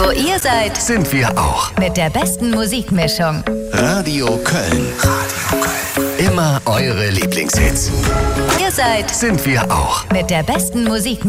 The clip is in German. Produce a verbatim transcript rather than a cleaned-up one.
Wo ihr seid, sind wir auch. mit der besten Musikmischung. Radio Köln. Radio Köln. Immer eure Lieblingshits. Ihr seid, Sind wir auch. mit der besten Musikmischung.